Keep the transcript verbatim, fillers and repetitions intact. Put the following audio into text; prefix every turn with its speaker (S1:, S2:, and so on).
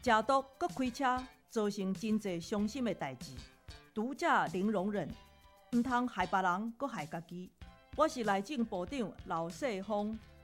S1: 食毒搁开车，造成真侪伤心的代志。读者零容忍，毋通害别人，搁害家己。我是内政部长刘世芳。